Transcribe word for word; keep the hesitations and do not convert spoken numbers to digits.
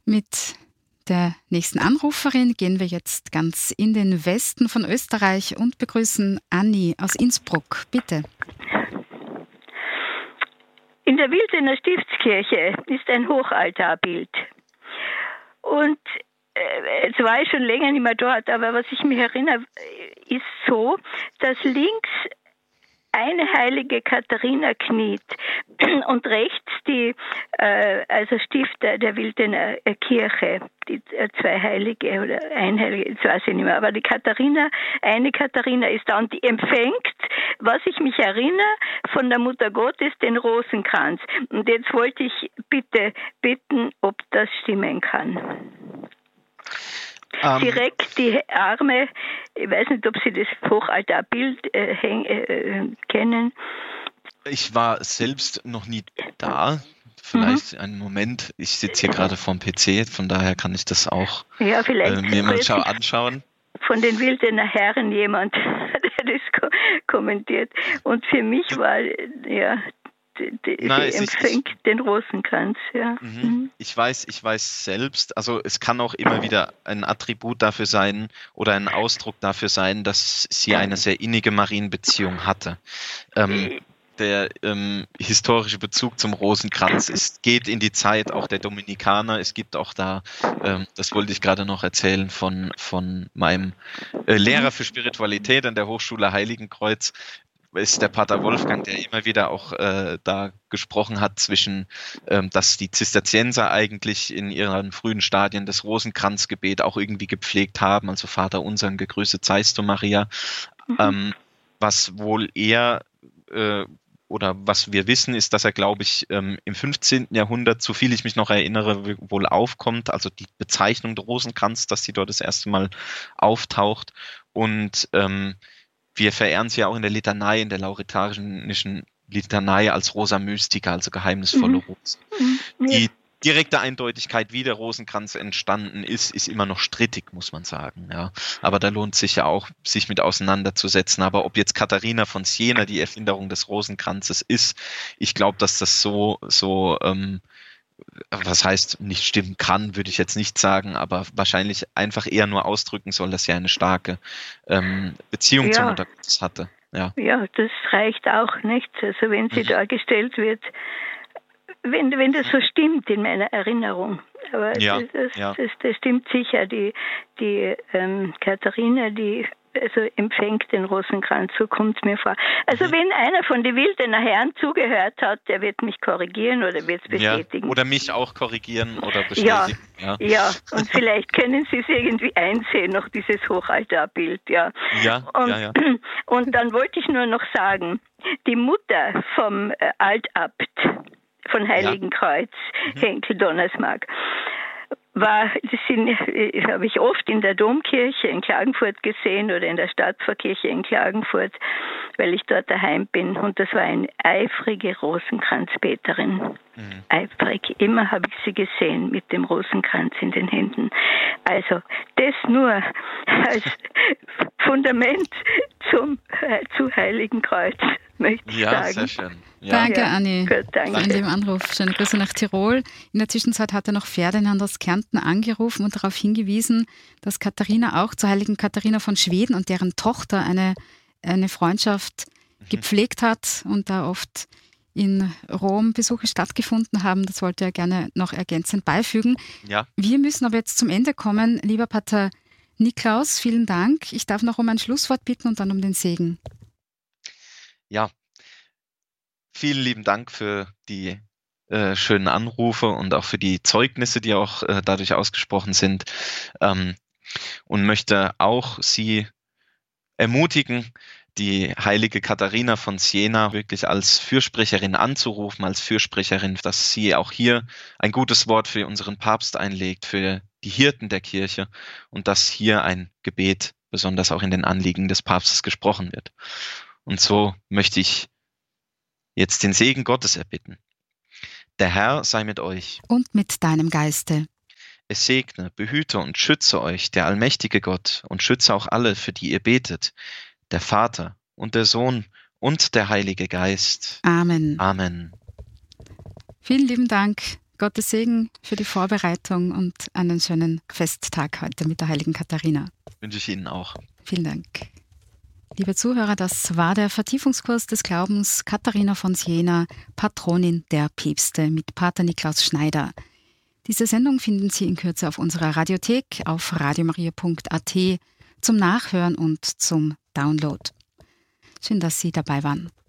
Mit der nächsten Anruferin gehen wir jetzt ganz in den Westen von Österreich und begrüßen Anni aus Innsbruck. Bitte. In der Wildener Stiftskirche ist ein Hochaltarbild. Und äh, jetzt war ich schon länger nicht mehr dort, aber was ich mich erinnere, ist so, dass links eine heilige Katharina kniet und rechts die, äh, also Stifter der Wildener Kirche, die äh, zwei Heilige oder ein Heilige, das weiß ich nicht mehr, aber die Katharina, eine Katharina ist da und die empfängt, was ich mich erinnere, von der Mutter Gottes den Rosenkranz. Und jetzt wollte ich bitte bitten, ob das stimmen kann. Um, Sie reckt die Arme, ich weiß nicht, ob Sie das Hochaltarbild äh, häng, äh, kennen. Ich war selbst noch nie da. Vielleicht mhm. einen Moment. Ich sitze hier gerade vorm P C, von daher kann ich das auch ja, vielleicht äh, mir mal schau- anschauen. Von den Wildener Herren jemand, der das ko- kommentiert. Und für mich war, ja, die, die, Nein, die empfängt ist, den Rosenkranz. Ja. Mhm. Mhm. Ich weiß, ich weiß selbst, also es kann auch immer wieder ein Attribut dafür sein oder ein Ausdruck dafür sein, dass sie eine sehr innige Marienbeziehung hatte. Ähm, der ähm, historische Bezug zum Rosenkranz ist, geht in die Zeit auch der Dominikaner. Es gibt auch da, ähm, das wollte ich gerade noch erzählen, von, von meinem äh, Lehrer für Spiritualität an der Hochschule Heiligenkreuz, ist der Pater Wolfgang, der immer wieder auch äh, da gesprochen hat zwischen, ähm, dass die Zisterzienser eigentlich in ihren frühen Stadien das Rosenkranzgebet auch irgendwie gepflegt haben, also Vater unseren, gegrüßet seist du, Maria, mhm. ähm, was wohl eher äh, oder was wir wissen, ist, dass er, glaube ich, ähm, im fünfzehnten Jahrhundert, so viel ich mich noch erinnere, wohl aufkommt, also die Bezeichnung der Rosenkranz, dass sie dort das erste Mal auftaucht und ähm, wir verehren sie ja auch in der Litanei, in der lauritanischen Litanei als Rosa Mystica, also geheimnisvolle Mhm. Rose. Mhm. Die direkte Eindeutigkeit, wie der Rosenkranz entstanden ist, ist immer noch strittig, muss man sagen. Ja. Aber da lohnt sich ja auch, sich mit auseinanderzusetzen. Aber ob jetzt Katharina von Siena die Erfinderung des Rosenkranzes ist, ich glaube, dass das so, so ähm, was heißt, nicht stimmen kann, würde ich jetzt nicht sagen, aber wahrscheinlich einfach eher nur ausdrücken soll, dass sie eine starke ähm, Beziehung Ja. zur Mutter Gottes hatte. Ja. Ja, das reicht auch nicht. Also wenn sie Mhm. dargestellt wird, wenn, wenn das so stimmt in meiner Erinnerung. Aber Ja, das, das, ja. das, das stimmt sicher. Die, die ähm, Katharina, die also empfängt den Rosenkranz, so kommt es mir vor. Also Mhm. wenn einer von den Wildener Herren zugehört hat, der wird mich korrigieren oder wird es bestätigen. Ja. Oder mich auch korrigieren oder bestätigen. Ja, Ja, ja. Und vielleicht können Sie es irgendwie einsehen, noch dieses Hochaltarbild. Ja, ja, und, ja, ja. und dann wollte ich nur noch sagen, die Mutter vom äh, Altabt von Heiligenkreuz, Mhm. Henkel Donnersmarck, war, das sind, äh, habe ich oft in der Domkirche in Klagenfurt gesehen oder in der Stadtpfarrkirche in Klagenfurt, weil ich dort daheim bin. Und das war eine eifrige Rosenkranzbeterin. Mhm. Eifrig. Immer habe ich sie gesehen mit dem Rosenkranz in den Händen. Also das nur als Fundament zum, äh, zu Heiligenkreuz, möchte ich Ja, sagen. sehr schön. Ja. Danke, Ja, Anni, gut, danke. für den Anruf. Schöne Grüße nach Tirol. In der Zwischenzeit hat er noch Ferdinand aus Kärnten angerufen und darauf hingewiesen, dass Katharina auch zur heiligen Katharina von Schweden und deren Tochter eine, eine Freundschaft gepflegt hat und da oft in Rom Besuche stattgefunden haben. Das wollte er gerne noch ergänzend beifügen. Ja. Wir müssen aber jetzt zum Ende kommen. Lieber Pater Niklaus, vielen Dank. Ich darf noch um ein Schlusswort bitten und dann um den Segen. Ja, vielen lieben Dank für die äh, schönen Anrufe und auch für die Zeugnisse, die auch äh, dadurch ausgesprochen sind. Ähm, und möchte auch Sie ermutigen, die heilige Katharina von Siena wirklich als Fürsprecherin anzurufen, als Fürsprecherin, dass sie auch hier ein gutes Wort für unseren Papst einlegt, für die Hirten der Kirche und dass hier ein Gebet besonders auch in den Anliegen des Papstes gesprochen wird. Und so möchte ich jetzt den Segen Gottes erbitten. Der Herr sei mit euch. Und mit deinem Geiste. Es segne, behüte und schütze euch der allmächtige Gott und schütze auch alle, für die ihr betet, der Vater und der Sohn und der Heilige Geist. Amen. Amen. Vielen lieben Dank. Gottes Segen für die Vorbereitung und einen schönen Festtag heute mit der heiligen Katharina. Wünsche ich Ihnen auch. Vielen Dank. Liebe Zuhörer, das war der Vertiefungskurs des Glaubens Katharina von Siena, Patronin der Päpste mit Pater Niklaus Schneider. Diese Sendung finden Sie in Kürze auf unserer Radiothek auf radiomaria punkt a t zum Nachhören und zum Download. Schön, dass Sie dabei waren.